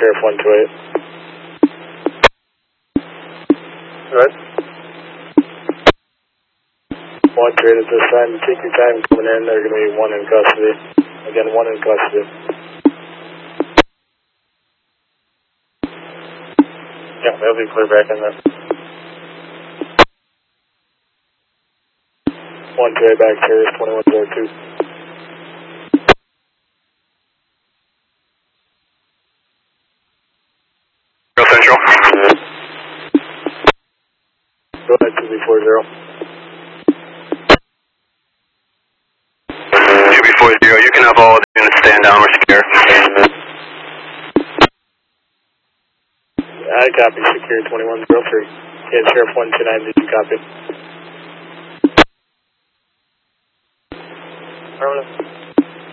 Sheriff 128. Right. 128 at this time. Take your time coming in. They're going to be one in custody. Again, one in custody. Yeah, they'll be clear back in there. 128 back here, 2102. Central. Go ahead, 2B40. 2B40, you can have all the units stand down or secure. I copy, secure 2103. Yeah, Sheriff 129, did you copy? Affirmative.